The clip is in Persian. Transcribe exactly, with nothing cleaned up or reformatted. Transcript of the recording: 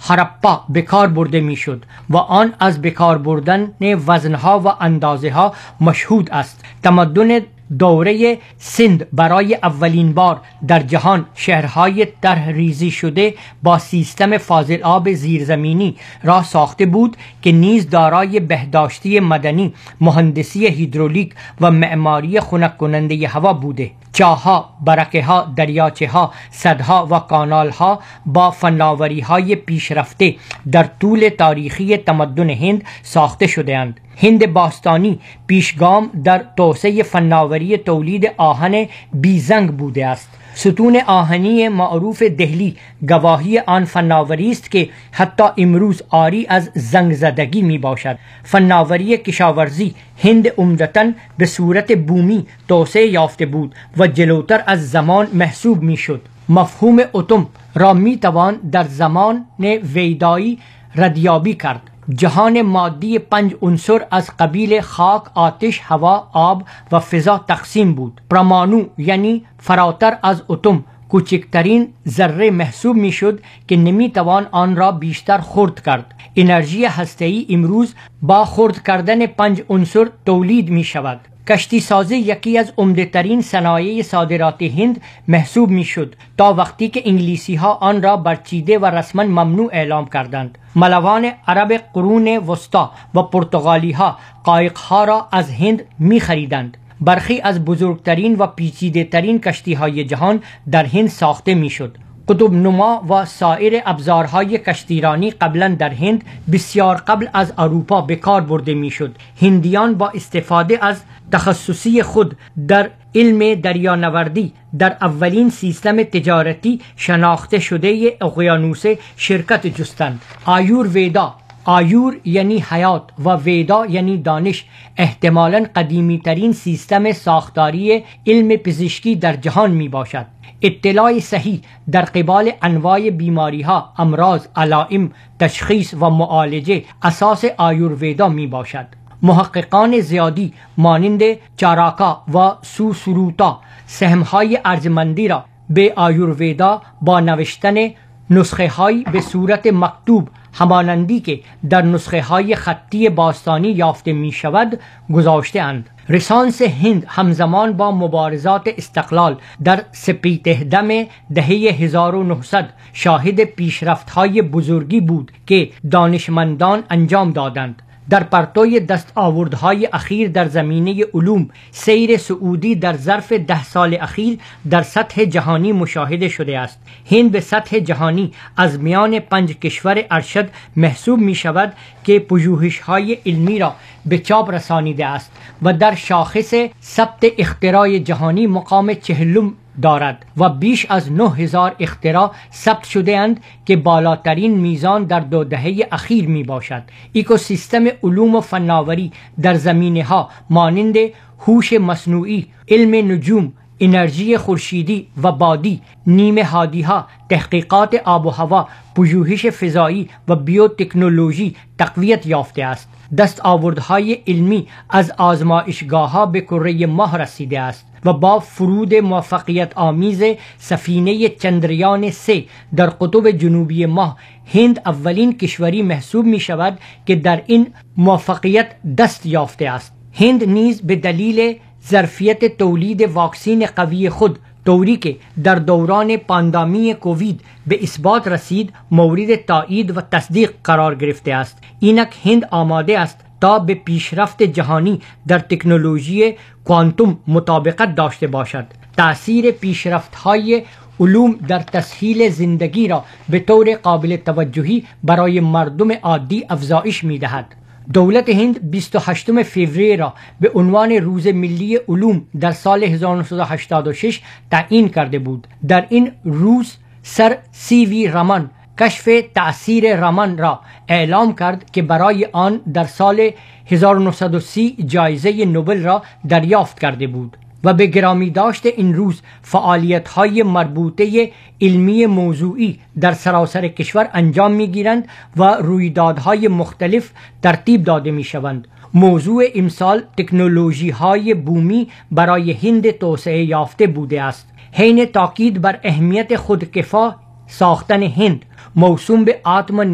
هارپا به کار برده میشد و آن از به کار بردن وزنها و اندازه ها مشهود است. تمدن دوره سند برای اولین بار در جهان شهرهای طرح ریزی شده با سیستم فاضل آب زیرزمینی را ساخته بود که نیز دارای بهداشتی مدنی، مهندسی هیدرولیک و معماری خنک کننده هوا بوده. چاه‌ها، برکه‌ها، دریاچه‌ها، سدها و کانال‌ها با فناوری‌های پیشرفته در طول تاریخی تمدن هند ساخته شده‌اند. هند باستانی پیشگام در توسعه فناوری تولید آهن بیزنگ بوده است. ستون آهنی معروف دهلی گواهی آن فناوری است که حتی امروز عاری از زنگ زدگی می باشد. فناوری کشاورزی هند عمدتاً به صورت بومی توسعه یافته بود و جلوتر از زمان محسوب می شد. مفهوم اتم را می توان در زمان ویدایی ردیابی کرد. جهان مادی پنج عنصر از قبیل خاک، آتش، هوا، آب و فضا تقسیم بود. پرمانو یعنی فراتر از اتم کوچکترین ذره محسوب می شد که نمی توان آن را بیشتر خرد کرد. انرژی هسته‌ای امروز با خرد کردن پنج عنصر تولید می شود. کشتی سازی یکی از عمده ترین صنایع صادرات هند محسوب می شد تا وقتی که انگلیسی ها آن را برچیده و رسما ممنوع اعلام کردند. ملوان عرب قرون وسطا و پرتغالی ها قایق ها را از هند می خریدند. برخی از بزرگترین و پیچیده ترین کشتی های جهان در هند ساخته می شد. قطب نما و سایر ابزارهای کشتیرانی قبلا در هند بسیار قبل از اروپا به کار برده می شد. هندیان با استفاده از تخصصی خود در علم دریانوردی در اولین سیستم تجارتی شناخته شده اقیانوس شرکت جستند. آیور ویدا، آیور یعنی حیات و ویدا یعنی دانش، احتمالاً قدیمی ترین سیستم ساختاری علم پزشکی در جهان می باشد. اطلاع صحیح در قبال انواع بیماری ها، امراض، علائم، تشخیص و معالجه اساس آیورویدا می باشد. محققان زیادی مانند چاراکا و سوسروتا سهمهای ارجمندی را به آیورویدا با نوشتن نسخه های به صورت مکتوب همانندی که در نسخه های خطی باستانی یافته می شود گذاشته اند. رنسانس هند همزمان با مبارزات استقلال در سپیدهدم دهه هزار و نهصد شاهد پیشرفت‌های بزرگی بود که دانشمندان انجام دادند. در پرتوی دستاوردهای اخیر در زمینه علوم، سیر سعودی در ظرف ده سال اخیر در سطح جهانی مشاهده شده است. هند به سطح جهانی از میان پنج کشور ارشد محسوب می شود که پژوهش‌های علمی را به چاپ رسانیده است و در شاخص ثبت اختراع جهانی مقام چهلم دارد و بیش از نه هزار اختراع ثبت شده اند که بالاترین میزان در دو دهه اخیر می باشد. اکوسیستم علوم و فناوری در زمینه ها مانند هوش مصنوعی، علم نجوم، انرژی خورشیدی و بادی، نیمه هادی ها، تحقیقات آب و هوا، پژوهش فضایی و بیوتکنولوژی تقویت یافته است. دستاوردهای علمی از آزمایشگاه ها به کره ماه رسیده است و با فرود موفقیت آمیز سفینه چندریان سه در قطب جنوبی ماه، هند اولین کشوری محسوب می شود که در این موفقیت دست یافته است. هند نیز به دلیل ظرفیت تولید واکسین قوی خود، طوری که در دوران پاندامی کووید به اثبات رسید، مورد تایید و تصدیق قرار گرفته است. اینک هند آماده است تا به پیشرفت جهانی در تکنولوژی کوانتوم مطابقت داشته باشد. تأثیر پیشرفت‌های علوم در تسهیل زندگی را به طور قابل توجهی برای مردم عادی افزایش می‌دهد. دولت هند بیست و هشتم فوریه را به عنوان روز ملی علوم در سال هزار و نهصد و هشتاد و شش تعیین کرده بود. در این روز سر سی وی رمان کشف تأثیر رمان را اعلام کرد که برای آن در سال هزار و نهصد و سی جایزه نوبل را دریافت کرده بود و به گرامی داشت این روز فعالیت‌های مربوطه علمی موضوعی در سراسر کشور انجام می‌گیرند و رویدادهای مختلف ترتیب داده می‌شوند. موضوع امسال تکنولوژی‌های بومی برای هند توسعه یافته بوده است. حین تاکید بر اهمیت خودکفا ساختن هند موسوم به آتم